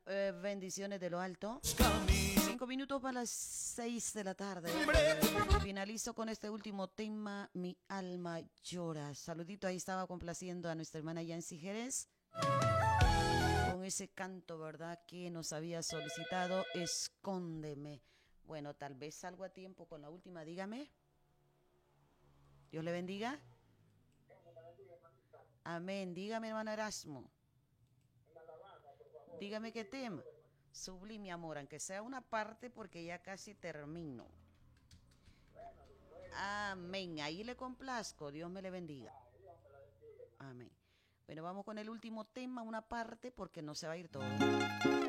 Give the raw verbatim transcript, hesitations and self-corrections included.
eh, bendiciones de lo alto. Cinco minutos para las seis de la tarde. Finalizo con este último tema, Mi alma llora. Saludito, ahí estaba complaciendo a nuestra hermana Yancy Jerez con ese canto, ¿verdad?, que nos había solicitado, Escóndeme. Bueno, tal vez salgo a tiempo con la última, dígame. Dios le bendiga. Amén. Dígame, hermano Erasmo. Dígame qué tema. Sublime amor, aunque sea una parte porque ya casi termino. Amén. Ahí le complazco. Dios me le bendiga. Amén. Bueno, vamos con el último tema, una parte, porque no se va a ir todo.